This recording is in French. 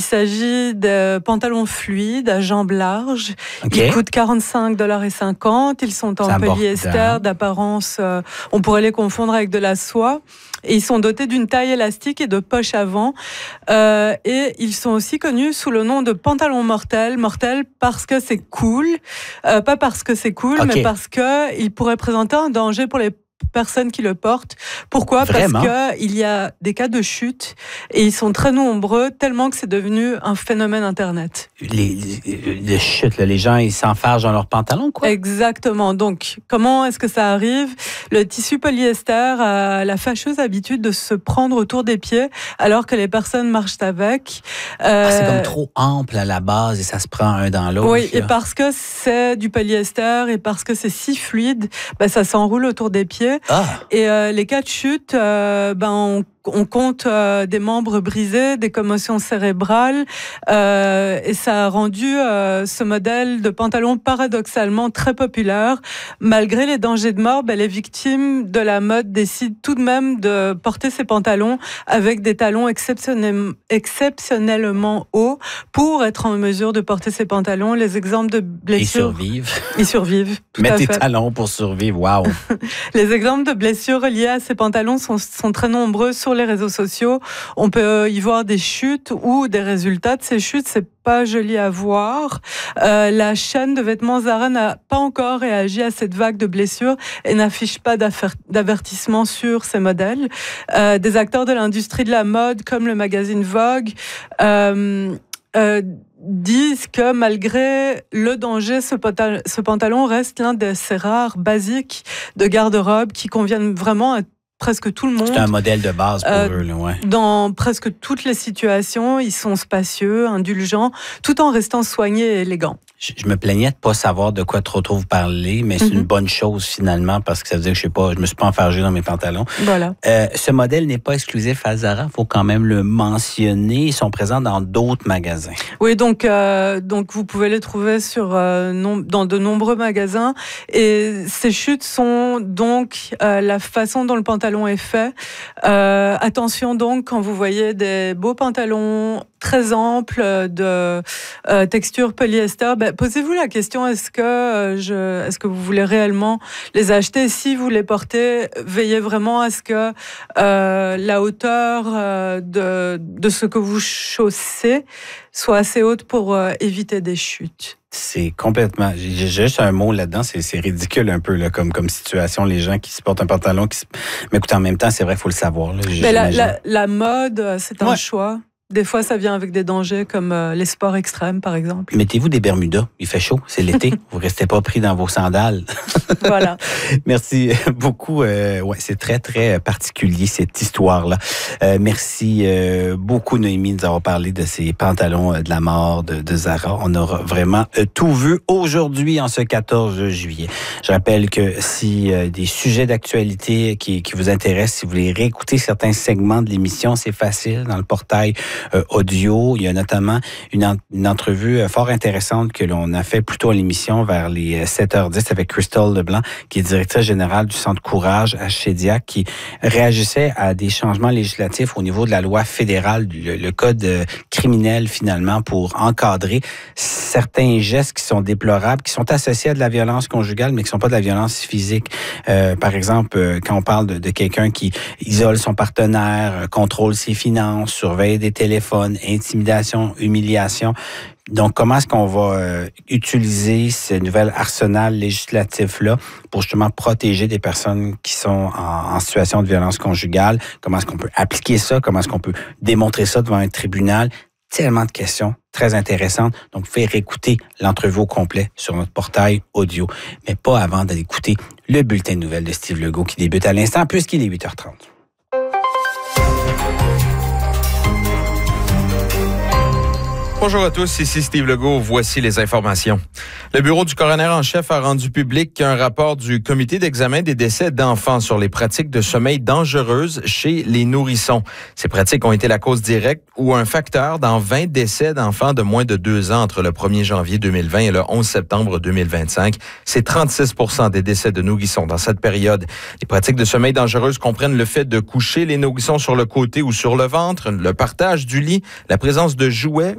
s'agit de pantalons fluides à jambes larges. Okay. Ils coûtent 45,50 $. Ils sont en polyester d'apparence. On pourrait les confondre avec de la soie. Et ils sont dotés d'une taille élastique et de poches avant. Et ils sont aussi connus sous le nom de pantalons mortels. Mortels parce que c'est cool. Pas parce que c'est cool, mais parce qu'ils pourraient présenter un danger pour les personnes qui le portent. Pourquoi ? Vraiment? Parce qu'il y a des cas de chute et ils sont très nombreux, tellement que c'est devenu un phénomène Internet. Les chutes, là, les gens, ils s'enfargent dans leurs pantalons, quoi? Exactement. Donc, comment est-ce que ça arrive ? Le tissu polyester a la fâcheuse habitude de se prendre autour des pieds alors que les personnes marchent avec. C'est comme trop ample à la base et ça se prend un dans l'autre. Oui, et parce que c'est du polyester et parce que c'est si fluide, ça s'enroule autour des pieds. Et les cas de chute, on compte des membres brisés, des commotions cérébrales, et ça a rendu ce modèle de pantalon paradoxalement très populaire. Malgré les dangers de mort, les victimes de la mode décident tout de même de porter ces pantalons avec des talons exceptionnellement hauts pour être en mesure de porter ces pantalons. Les exemples de blessures... Ils survivent. Mets tes talons pour survivre, waouh! Les exemples de blessures liées à ces pantalons sont très nombreux sur les réseaux sociaux. On peut y voir des chutes ou des résultats de ces chutes. C'est pas joli à voir. La chaîne de vêtements Zara n'a pas encore réagi à cette vague de blessures et n'affiche pas d'avertissement sur ces modèles. Des acteurs de l'industrie de la mode, comme le magazine Vogue, disent que malgré le danger, ce pantalon reste l'un de ces rares basiques de garde-robe qui conviennent vraiment à presque tout le monde. C'est un modèle de base pour eux, là, ouais. Dans presque toutes les situations, ils sont spacieux, indulgents, tout en restant soignés et élégants. Je me plaignais de pas savoir de quoi trop vous parler, mais c'est une bonne chose finalement parce que ça veut dire que je me suis pas enfargé dans mes pantalons. Voilà. Ce modèle n'est pas exclusif à Zara, faut quand même le mentionner. Ils sont présents dans d'autres magasins. Oui, donc vous pouvez les trouver dans de nombreux magasins. Et ces chutes sont donc la façon dont le pantalon est fait. Attention donc quand vous voyez des beaux pantalons très amples de texture polyester. Posez-vous la question, est-ce que vous voulez réellement les acheter? Si vous les portez, veillez vraiment à ce que la hauteur de ce que vous chaussez soit assez haute pour éviter des chutes. C'est complètement... J'ai juste un mot là-dedans, c'est ridicule un peu là, comme situation, les gens qui se portent un pantalon. Mais écoute, en même temps, c'est vrai, il faut le savoir. Là, la mode, c'est un choix. Des fois, ça vient avec des dangers comme les sports extrêmes, par exemple. Mettez-vous des Bermudas. Il fait chaud. C'est l'été. Vous restez pas pris dans vos sandales. Voilà. Merci beaucoup. C'est très, très particulier, cette histoire-là. Merci beaucoup, Noémie, de nous avoir parlé de ces pantalons de la mort de Zara. On aura vraiment tout vu aujourd'hui, en ce 14 juillet. Je rappelle que si des sujets d'actualité qui vous intéressent, si vous voulez réécouter certains segments de l'émission, c'est facile dans le portail audio. Il y a notamment une entrevue fort intéressante que l'on a fait plus tôt à l'émission vers les 7h10 avec Christelle Leblanc, qui est directrice générale du Centre Courage à Shediac, qui réagissait à des changements législatifs au niveau de la loi fédérale, le code criminel finalement, pour encadrer certains gestes qui sont déplorables, qui sont associés à de la violence conjugale, mais qui sont pas de la violence physique. Par exemple, quand on parle de quelqu'un qui isole son partenaire, contrôle ses finances, surveille des téléphones, intimidation, humiliation. Donc, comment est-ce qu'on va utiliser ce nouvel arsenal législatif-là pour justement protéger des personnes qui sont en situation de violence conjugale? Comment est-ce qu'on peut appliquer ça? Comment est-ce qu'on peut démontrer ça devant un tribunal? Tellement de questions très intéressantes. Donc, faire écouter l'entrevue au complet sur notre portail audio, mais pas avant d'écouter le bulletin de nouvelles de Steve Legault qui débute à l'instant puisqu'il est 8h30. Bonjour à tous, ici Steve Legault. Voici les informations. Le bureau du coroner en chef a rendu public un rapport du comité d'examen des décès d'enfants sur les pratiques de sommeil dangereuses chez les nourrissons. Ces pratiques ont été la cause directe ou un facteur dans 20 décès d'enfants de moins de 2 ans entre le 1er janvier 2020 et le 11 septembre 2025. C'est 36% des décès de nourrissons dans cette période. Les pratiques de sommeil dangereuses comprennent le fait de coucher les nourrissons sur le côté ou sur le ventre, le partage du lit, la présence de jouets